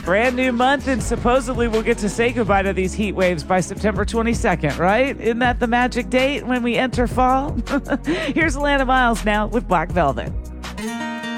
Brand new month, and supposedly we'll get to say goodbye to these heat waves by September 22nd, right? Isn't that the magic date when we enter fall? Here's Alana Miles now with Black Velvet.